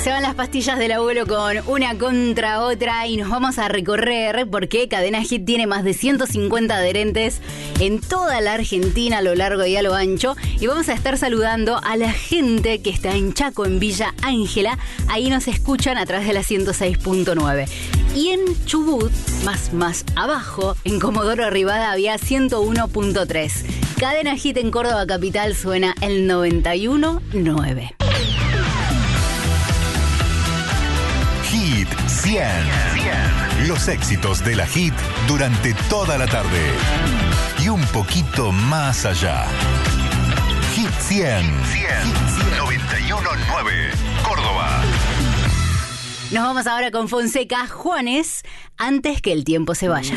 Se van las pastillas del abuelo con una contra otra y nos vamos a recorrer porque Cadena Hit tiene más de 150 adherentes en toda la Argentina a lo largo y a lo ancho, y vamos a estar saludando a la gente que está en Chaco, en Villa Ángela. Ahí nos escuchan a través de la 106.9. Y en Chubut, más abajo, en Comodoro Rivadavia, 101.3. Cadena Hit en Córdoba capital suena el 91.9. Hit 100. Los éxitos de la Hit durante toda la tarde. Y un poquito más allá. Hit 100. 91.9. Córdoba. Nos vamos ahora con Fonseca, Juanes, antes que el tiempo se vaya.